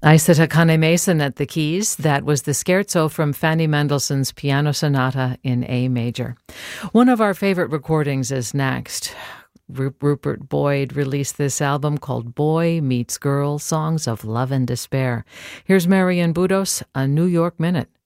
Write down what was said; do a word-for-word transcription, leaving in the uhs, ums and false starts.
Isa Takane Mason at the keys. That was the scherzo from Fanny Mendelssohn's Piano Sonata in A major. One of our favorite recordings is next. Rupert Boyd released this album called Boy Meets Girl, Songs of Love and Despair. Here's Marian Budos, A New York Minute.